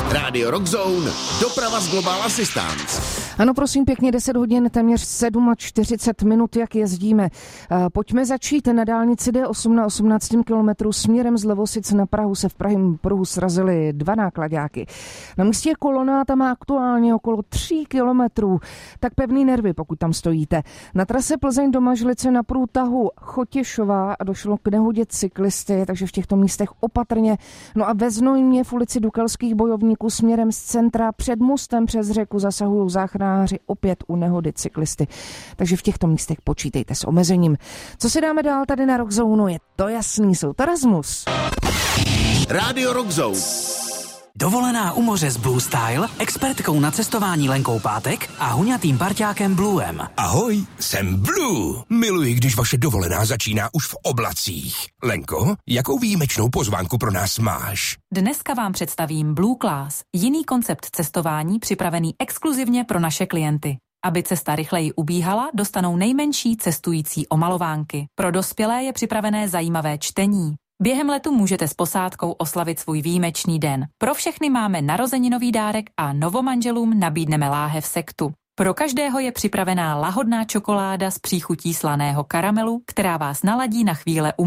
Rádio Rock Zone, doprava z Global Assistance. Ano, prosím pěkně, 10 hodin, téměř 47 minut, jak jezdíme. Pojďme začít na dálnici D8 na 18 kilometrů směrem z Levosic na Prahu se v Pražském pruhu srazily 2 náklaďáky. Na místě kolona tam má aktuálně okolo 3 kilometrů, tak pevný nervy, pokud tam stojíte. Na trase Plzeň do Mažlice na průtahu Chotěšová došlo k nehodě cyklisty, takže v těchto místech opatrně. No a ve Znojmě v ulici Dukelských bojovníků směrem z centra před mostem přes řeku zasahují záchranáři opět u nehody cyklisty. Takže v těchto místech počítejte s omezením. Co si dáme dál tady na Rock Zone, je to jasný, jsou to Rasmus. Rádio Rock Zone. Dovolená u moře s Blue Style, expertkou na cestování Lenkou Pátek a huňatým parťákem Bluem. Ahoj, jsem Blue. Miluji, když vaše dovolená začíná už v oblacích. Lenko, jakou výjimečnou pozvánku pro nás máš? Dneska vám představím Blue Class, jiný koncept cestování připravený exkluzivně pro naše klienty. Aby cesta rychleji ubíhala, dostanou nejmenší cestující omalovánky. Pro dospělé je připravené zajímavé čtení. Během letu můžete s posádkou oslavit svůj výjimečný den. Pro všechny máme narozeninový dárek a novomanželům nabídneme láhev sektu. Pro každého je připravená lahodná čokoláda s příchutí slaného karamelu, která vás naladí na chvíle